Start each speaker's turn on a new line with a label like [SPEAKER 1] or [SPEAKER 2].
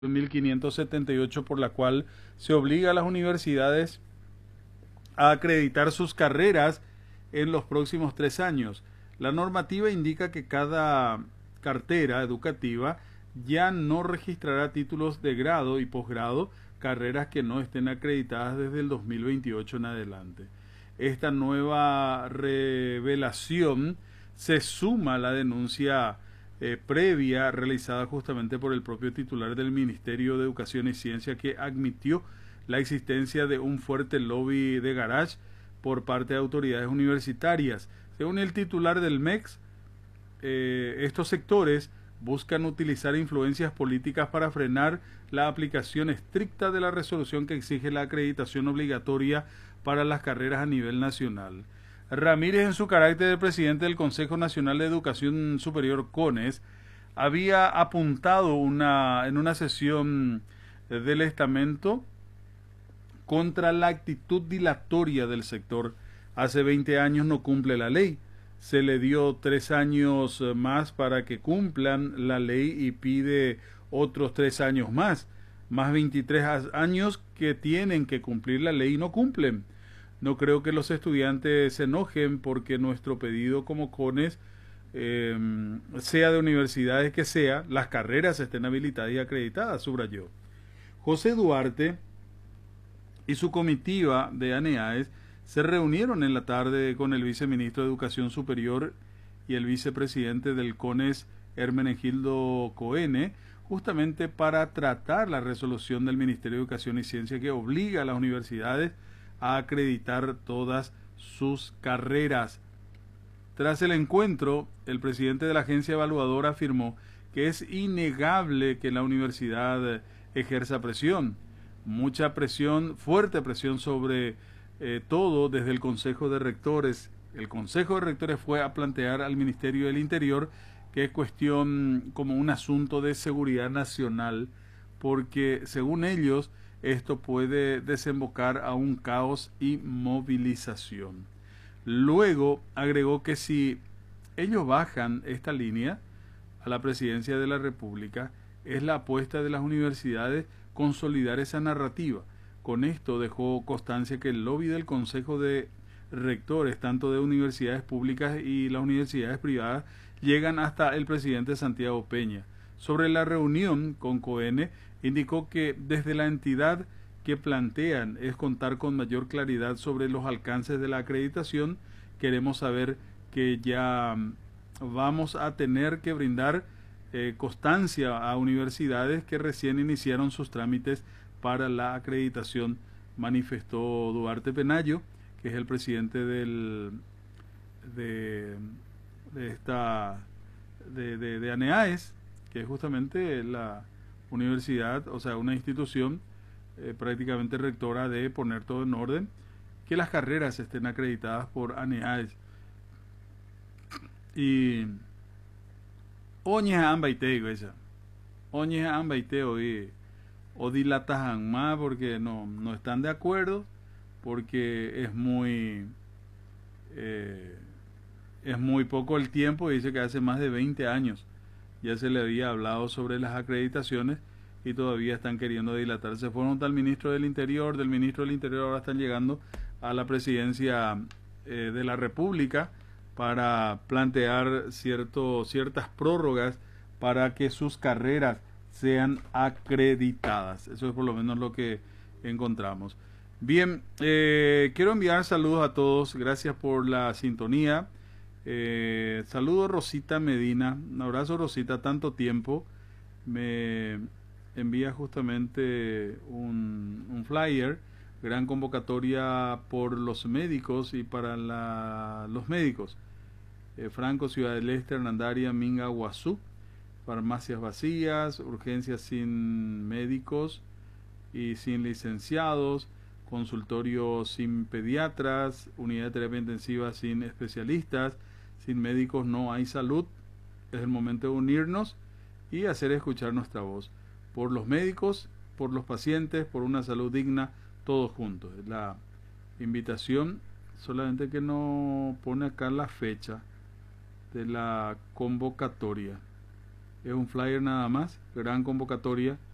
[SPEAKER 1] 1578, por la cual se obliga a las universidades a acreditar sus carreras en los próximos 3 años. La normativa indica que cada cartera educativa ya no registrará títulos de grado y posgrado, carreras que no estén acreditadas desde el 2028 en adelante. Esta nueva revelación se suma a la denuncia previa realizada justamente por el propio titular del Ministerio de Educación y Ciencia, que admitió la existencia de un fuerte lobby de garage por parte de autoridades universitarias. Según el titular del MEX, estos sectores buscan utilizar influencias políticas para frenar la aplicación estricta de la resolución que exige la acreditación obligatoria para las carreras a nivel nacional. Ramírez, en su carácter de presidente del Consejo Nacional de Educación Superior, CONES, había apuntado en una sesión del estamento contra la actitud dilatoria del sector. Hace 20 años no cumple la ley. Se le dio 3 años más para que cumplan la ley y pide otros 3 años más 23 años que tienen que cumplir la ley y no cumplen. No creo que los estudiantes se enojen porque nuestro pedido como CONES, sea de universidades que sea, las carreras estén habilitadas y acreditadas, subrayó. José Duarte y su comitiva de ANEAES se reunieron en la tarde con el viceministro de Educación Superior y el vicepresidente del CONES, Hermenegildo Coene, justamente para tratar la resolución del Ministerio de Educación y Ciencia que obliga a las universidades a acreditar todas sus carreras. Tras el encuentro, el presidente de la agencia evaluadora afirmó que es innegable que la universidad ejerza presión, mucha presión, fuerte presión sobre todo desde el Consejo de Rectores. El Consejo de Rectores fue a plantear al Ministerio del Interior que es cuestión como un asunto de seguridad nacional, porque según ellos esto puede desembocar a un caos y movilización. Luego agregó que si ellos bajan esta línea a la presidencia de la República, es la apuesta de las universidades consolidar esa narrativa. Con esto dejó constancia que el lobby del Consejo de Rectores, tanto de universidades públicas y las universidades privadas, llegan hasta el presidente Santiago Peña. Sobre la reunión con COENE, indicó que desde la entidad que plantean es contar con mayor claridad sobre los alcances de la acreditación. Queremos saber que ya vamos a tener que brindar constancia a universidades que recién iniciaron sus trámites para la acreditación, manifestó Duarte Penayo, que es el presidente de ANEAES, que es justamente la universidad, o sea, una institución prácticamente rectora de poner todo en orden, que las carreras estén acreditadas por ANEAES. Y oña ambaiteo esa. Oña ambaiteo o dilatajan más porque no están de acuerdo, porque es muy poco el tiempo. Dice que hace más de 20 años ya se le había hablado sobre las acreditaciones y todavía están queriendo dilatar. Se fueron al ministro del Interior, del ministro del Interior ahora están llegando a la presidencia de la República para plantear ciertas prórrogas para que sus carreras sean acreditadas. Eso es por lo menos lo que encontramos. Bien, quiero enviar saludos a todos, gracias por la sintonía. Saludo a Rosita Medina, un abrazo Rosita, tanto tiempo. Me envía justamente un flyer, gran convocatoria por los médicos y para los médicos. Franco, Ciudad del Este, Hernandaria, Minga, Guazú, farmacias vacías, urgencias sin médicos y sin licenciados, consultorios sin pediatras, unidad de terapia intensiva sin especialistas, sin médicos no hay salud. Es el momento de unirnos y hacer escuchar nuestra voz. Por los médicos, por los pacientes, por una salud digna, todos juntos. Es la invitación, solamente que no pone acá la fecha de la convocatoria. Es un flyer nada más, gran convocatoria